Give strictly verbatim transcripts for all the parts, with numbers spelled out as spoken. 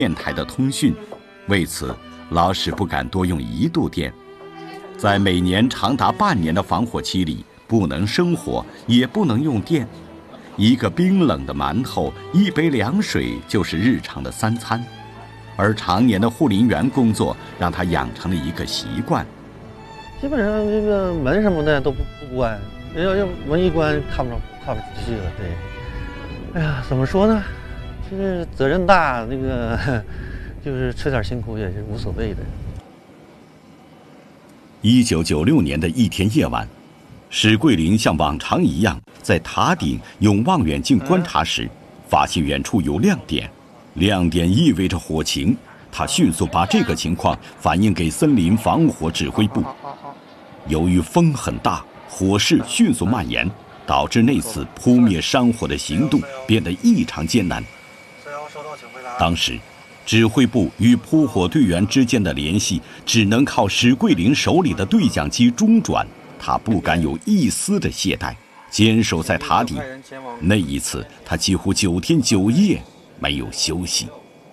电台的通讯，为此老史不敢多用一度电。在每年长达半年的防火期里，不能生火，也不能用电。一个冰冷的馒头，一杯凉水就是日常的三餐。而常年的护林员工作，让他养成了一个习惯。 基本上这个门什么的都不不关，要要门一关看不着看不出去了。对，哎呀，怎么说呢？就是责任大，那个就是吃点辛苦也是无所谓的。 一九九六年的一天夜晚，史桂林像往常一样在塔顶用望远镜观察时，发现远处有亮点，亮点意味着火情。他迅速把这个情况反映给森林防火指挥部。由于风很大，火势迅速蔓延，导致那次扑灭山火的行动变得异常艰难。当时指挥部与扑火队员之间的联系只能靠史桂林手里的对讲机中转，他不敢有一丝的懈怠，坚守在塔顶。那一次他几乎九天九夜没有休息。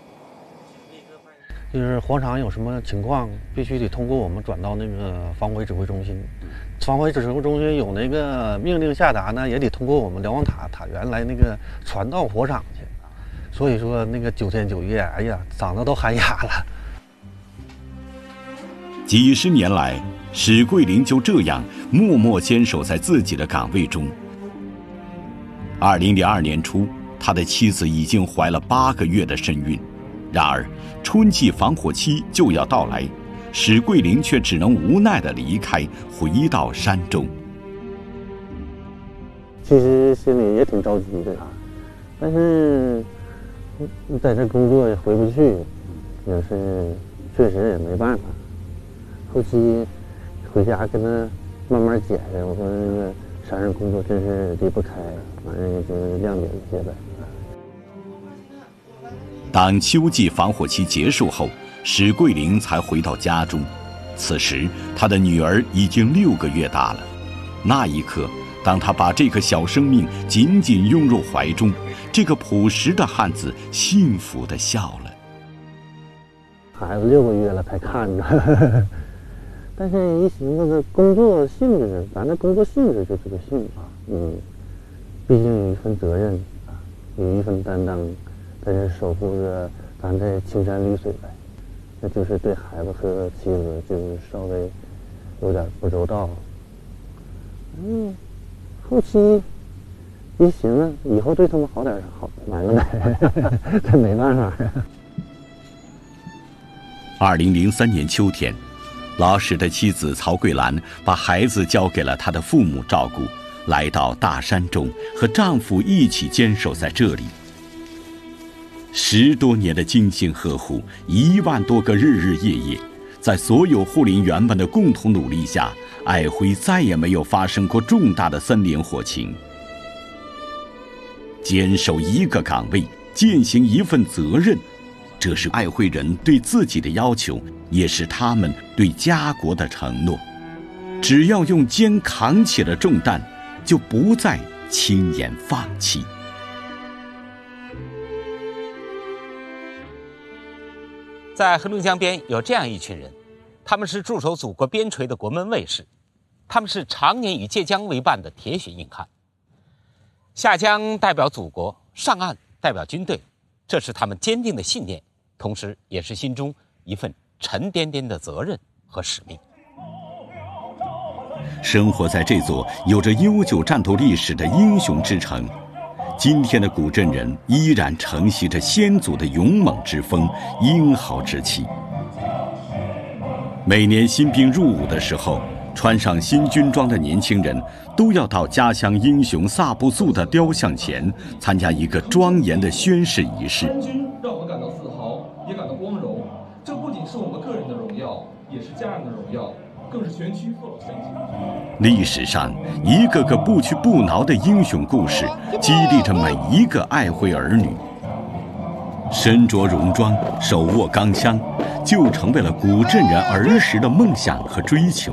就是火场有什么情况，必须得通过我们转到那个防火指挥中心。防火指挥中心有那个命令下达呢，也得通过我们瞭望塔塔员来那个传到火场去。所以说那个九天九夜，哎呀，嗓子都喊哑了。 几十年来，史桂林就这样默默坚守在自己的岗位中。二零零二年初，他的妻子已经怀了八个月的身孕。然而，春季防火期就要到来，史桂林却只能无奈地离开，回到山中。 其实心里也挺着急的，但是在这工作也回不去，也是确实也没办法。后期回家跟他慢慢解释，我说那个山上工作真是离不开，反正也就谅解一些呗。 当秋季防火期结束后，史桂林才回到家中。此时，他的女儿已经六个月大了。那一刻，当他把这个小生命紧紧拥入怀中，这个朴实的汉子幸福地笑了。 孩子六个月了才看着，但是一寻思，这工作性质，咱这工作性质就这个性质，嗯，毕竟有一份责任啊，有一份担当。在这守护着咱这青山绿水呗，那就是对孩子和妻子就是稍微有点不周到。嗯，后期一寻思，以后对他们好点好难了呗，这没办法呀。 二零零三年秋天，老史的妻子曹桂兰把孩子交给了他的父母照顾，来到大山中，和丈夫一起坚守在这里。十多年的精心呵护，一万多个日日夜夜，在所有护林员们的共同努力下，爱辉再也没有发生过重大的森林火情。坚守一个岗位，践行一份责任，这是爱辉人对自己的要求，也是他们对家国的承诺。只要用肩扛起了重担，就不再轻言放弃。 在黑龙江边有这样一群人，他们是驻守祖国边陲的国门卫士，他们是常年与浙江为伴的铁血硬汉。下江代表祖国，上岸代表军队，这是他们坚定的信念，同时也是心中一份沉甸甸的责任和使命。 生活在这座有着悠久战斗历史的英雄之城，今天的古镇人依然承袭着先祖的勇猛之风、英豪之气。每年新兵入伍的时候，穿上新军装的年轻人都要到家乡英雄萨布素的雕像前参加一个庄严的宣誓仪式。 参军让我们感到自豪，也感到光荣。这不仅是我们个人的荣耀，也是家人的荣耀，更是全区父老乡亲。 历史上一个个不屈不挠的英雄故事，激励着每一个爱辉儿女。身着戎装，手握钢枪，就成为了古镇人儿时的梦想和追求。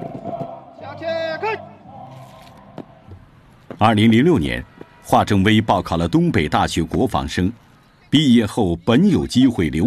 二零零六年，华正威报考了东北大学国防生，毕业后本有机会留